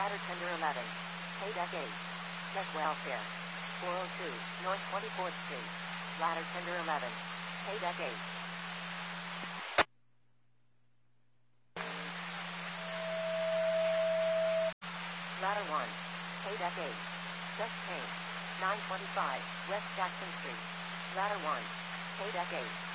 Ladder Tender 11. Pay Deck 8. Deck Welfare. 402 North 24th Street. Ladder Tender 11. Pay Deck 8. Ladder 1. Pay Deck 8. Just Paint. 925 West Jackson Street. Ladder 1. Pay Deck 8.